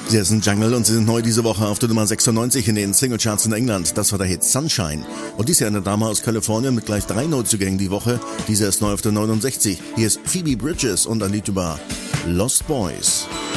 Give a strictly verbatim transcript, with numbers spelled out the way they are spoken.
Sie sind Jungle und sie sind neu diese Woche auf der Nummer sechsundneunzig in den Singlecharts in England. Das war der Hit Sunshine. Und dies ist eine Dame aus Kalifornien mit gleich drei Neuzugängen die Woche. Diese ist neu auf der neunundsechzig. Hier ist Phoebe Bridgers und ein Lied über Lost Boys.